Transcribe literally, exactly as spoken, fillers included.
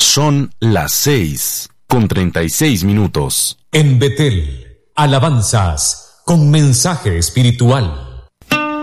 Son las seis con treinta y seis minutos. En Betel, alabanzas con mensaje espiritual.